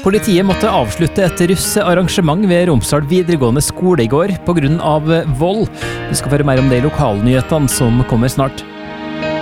Politiet måtte avslutte et russearrangement ved Romsdal videregående skole i går på grunn av vold. Du skal høre mer om det i lokalnyhetene som kommer snart.